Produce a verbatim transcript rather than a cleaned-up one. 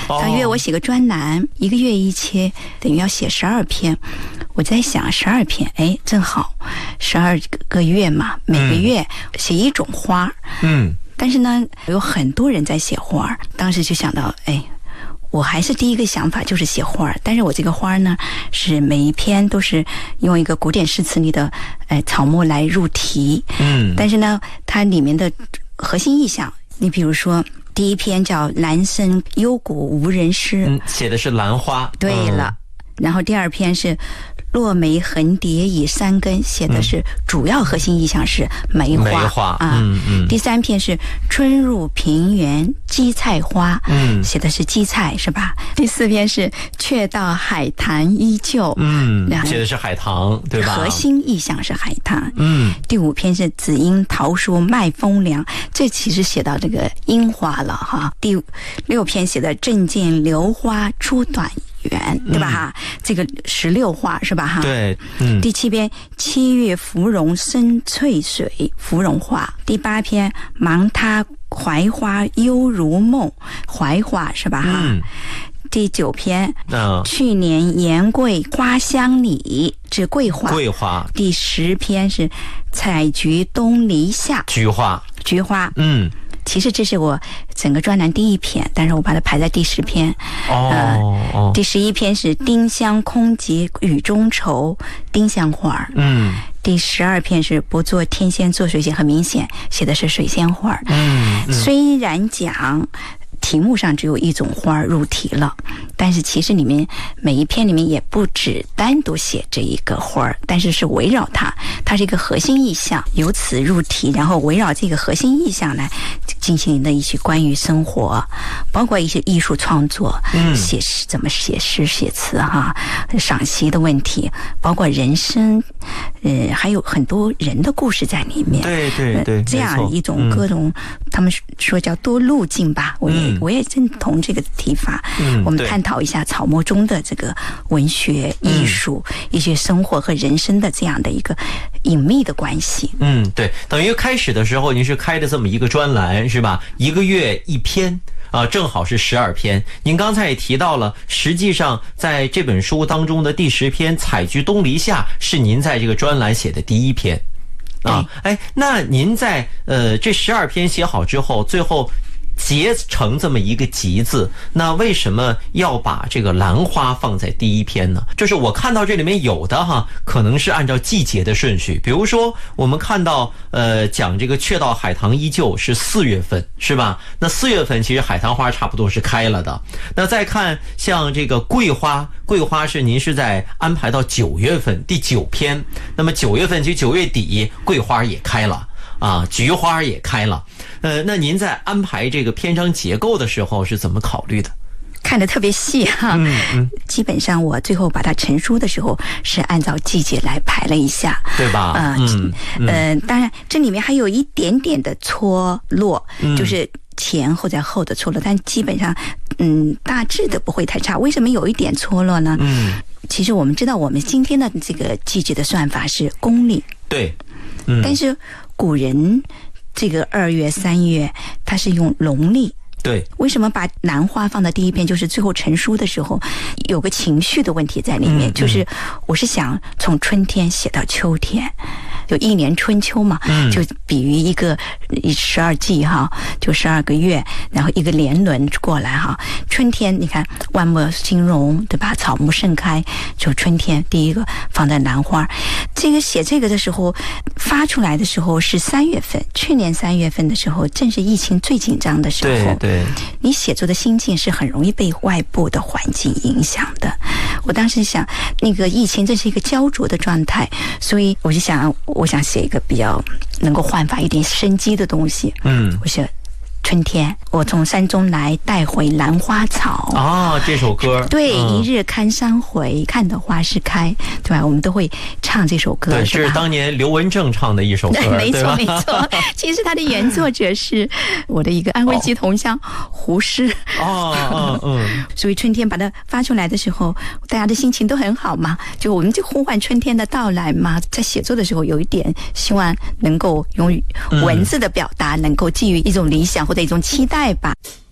他约我写个专栏，一个月一期，等于要写十二篇。我在想十二篇，哎，正好十二个月嘛，每个月写一种花。嗯，但是呢，有很多人在写花，当时就想到，哎。我还是第一个想法就是写花，但是我这个花呢，是每一篇都是用一个古典诗词里的呃草木来入题。嗯，但是呢，它里面的核心意象，你比如说第一篇叫《兰生幽谷无人诗》， 嗯，写的是兰花。 对了，嗯、然后第二篇是。落梅横叠以三根，写的是主要核心意象是梅花，梅花啊。嗯嗯。第三篇是春入平原荠菜花，嗯，写的是荠菜是吧？第四篇是却道海棠依旧， 嗯，写的是海棠，对吧？ 核心意象是海棠。嗯。第五篇是紫樱桃树麦风凉，这其实写到这个樱花了哈。第六篇写的正见榴花出短圆，对吧哈、嗯？这个石榴花是吧哈？ 对，嗯。 第七篇七月芙蓉生翠水，芙蓉花。第八篇芒他槐花幽如梦，槐花是吧哈？嗯。第九篇，嗯，去年岩桂花香里，这桂花。 桂花。 第十篇是采菊东篱下， 菊花。 菊花， 嗯。 其实这是我整个专栏第一篇，但是我把它排在第十篇。 哦，呃、哦第十一篇是丁香空结雨中愁，丁香花。嗯。第十二篇是不做天仙做水仙，很明显写的是水仙花。嗯。嗯虽然讲题目上只有一种花入题了，但是其实里面每一篇里面也不只单独写这一个花，但是是围绕它，它是一个核心意象，由此入题，然后围绕这个核心意象来进行的一些关于生活，包括一些艺术创作，嗯，写诗怎么写诗写词哈，赏析的问题，包括人生，呃，还有很多人的故事在里面。 对对对， 呃、这样一种各种、嗯，他们说叫多路径吧，我也、嗯、我也认同这个提法。嗯，我们探讨一下草木中的这个文学、艺术、嗯、一些生活和人生的这样的一个隐秘的关系。 嗯，对，等于开始的时候您是开的这么一个专栏是吧？一个月一篇。啊，正好是十二篇。您刚才也提到了，实际上在这本书当中的第十篇《采菊东篱下》是您在这个专栏写的第一篇。啊，哎，那您在呃这十二篇写好之后，最后结成这么一个集字，那为什么要把这个兰花放在第一篇呢？就是我看到这里面有的哈，可能是按照季节的顺序，比如说我们看到呃讲这个却道海棠依旧是四月份，是吧？那四月份其实海棠花差不多是开了的。那再看像这个桂花，桂花是您是在安排到九月份第九篇，那么九月份其实九月底桂花也开了。啊，菊花也开了，呃，那您在安排这个篇章结构的时候是怎么考虑的？ 看得特别细哈、嗯嗯，基本上我最后把它成书的时候是按照季节来排了一下， 对吧？ 呃、嗯嗯、呃，当然这里面还有一点点的错落，嗯、就是前或者后的错落，但基本上嗯大致的不会太差。为什么有一点错落呢？嗯，其实我们知道我们今天的这个季节的算法是公历， 对， 嗯，但是古人这个二月三月它是用农历。 对， 为什么把兰花放在第一篇？就是最后成书的时候有个情绪的问题在里面，嗯、就是我是想从春天写到秋天，就一年春秋嘛，嗯、就比喻一个十二季哈，就十二个月，然后一个年轮过来哈。春天你看万木兴荣，对吧？草木盛开，就春天第一个放在兰花。这个写这个的时候发出来的时候是三月份，去年三月份的时候正是疫情最紧张的时候。 对对。对， 你写作的心境是很容易被外部的环境影响的。我当时想，那个疫情这是一个焦灼的状态，所以我就想，我想写一个比较能够焕发一点生机的东西。嗯，我写春天，我从山中来，带回兰花草。 啊，这首歌。 对，嗯、一日看山回，看得花时开，对吧？我们都会唱这首歌。 对， 是这是当年刘文正唱的一首歌。 对，没错没错。其实他的原作者是我的一个安徽籍同乡、哦、胡适。 哦哦嗯。 所以春天把它发出来的时候，大家的心情都很好嘛，就我们就呼唤春天的到来嘛。在写作的时候，有一点希望能够用文字的表达，嗯、能够寄予一种理想或者一种期待吧。